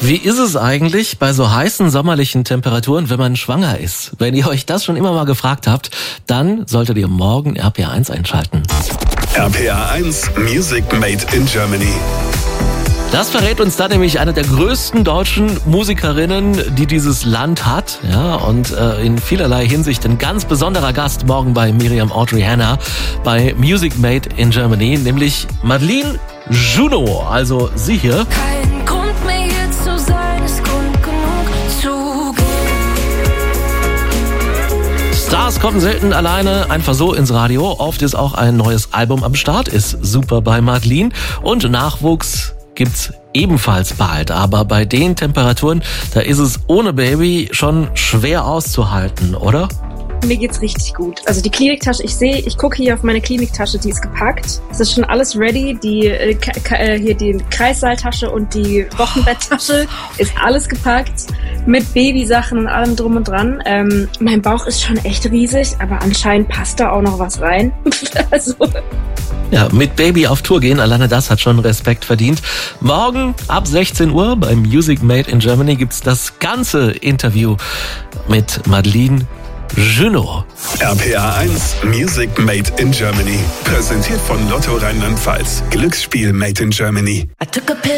Wie ist es eigentlich bei so heißen sommerlichen Temperaturen, wenn man schwanger ist? Wenn ihr euch das schon immer mal gefragt habt, dann solltet ihr morgen RPA 1 einschalten. RPA 1 Music Made in Germany. Das verrät uns dann nämlich eine der größten deutschen Musikerinnen, die dieses Land hat. Ja, und in vielerlei Hinsicht ein ganz besonderer Gast morgen bei Miriam Audrey Hannah bei Music Made in Germany, nämlich Madeleine Junot, also sie hier. Kein Grund mehr hier zu sein, ist Grund genug zu gehen. Stars kommen selten alleine einfach so ins Radio. Oft ist auch ein neues Album am Start, ist super bei Madeleine. Und Nachwuchs gibt's ebenfalls bald. Aber bei den Temperaturen, da ist es ohne Baby schon schwer auszuhalten, oder? Mir geht's richtig gut. Also die Kliniktasche, ich gucke hier auf meine Kliniktasche, die ist gepackt. Es ist schon alles ready. Hier die Kreissaaltasche und die Wochenbetttasche ist alles gepackt. Mit Babysachen und allem drum und dran. Mein Bauch ist schon echt riesig, aber anscheinend passt da auch noch was rein. Also. Ja, mit Baby auf Tour gehen, alleine das hat schon Respekt verdient. Morgen ab 16 Uhr bei Music Made in Germany gibt's das ganze Interview mit Madeleine Junot. RPA 1 Music Made in Germany. Präsentiert von Lotto Rheinland-Pfalz. Glücksspiel Made in Germany.